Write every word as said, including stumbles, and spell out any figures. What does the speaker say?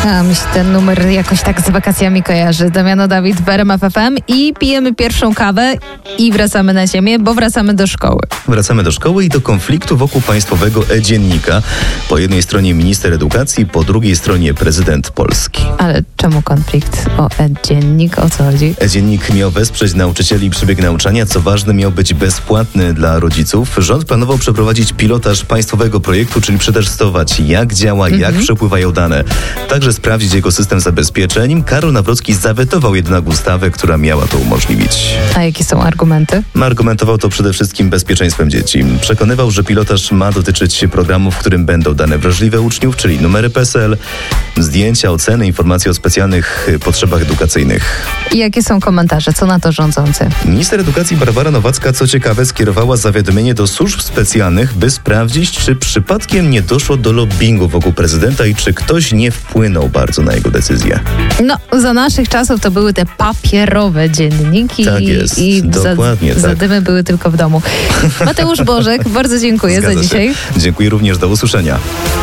A mi się ten numer jakoś tak z wakacjami kojarzy. Damiano Dawid w R M F F M i pijemy pierwszą kawę i wracamy na ziemię, bo wracamy do szkoły. Wracamy do szkoły i do konfliktu wokół państwowego e-dziennika. Po jednej stronie minister edukacji, po drugiej stronie prezydent Polski. Ale czemu konflikt o e-dziennik? O co chodzi? E-dziennik miał wesprzeć nauczycieli i przebieg nauczania. Co ważne, miał być bezpłatny dla rodziców. Rząd planował przeprowadzić pilotaż państwowego projektu, czyli przetestować, jak działa, mhm. jak przepływają dane. Także sprawdzić jego system zabezpieczeń. Karol Nawrocki zawetował jednak ustawę, która miała to umożliwić. A jakie są argumenty? Argumentował to przede wszystkim bezpieczeństwem dzieci. Przekonywał, że pilotaż ma dotyczyć programu, w którym będą dane wrażliwe uczniów, czyli numery P E S E L, zdjęcia, oceny, informacje o specjalnych potrzebach edukacyjnych. I jakie są komentarze? Co na to rządzący? Minister edukacji Barbara Nowacka, co ciekawe, skierowała zawiadomienie do służb specjalnych, by sprawdzić, czy przypadkiem nie doszło do lobbingu wokół prezydenta i czy ktoś nie wpłynął bardzo na jego decyzję. No, za naszych czasów to były te papierowe dzienniki. Tak jest, i dokładnie za, tak. zadymy były tylko w domu. Mateusz Bożek, bardzo dziękuję Zgadza za dzisiaj. się. Dziękuję również, do usłyszenia.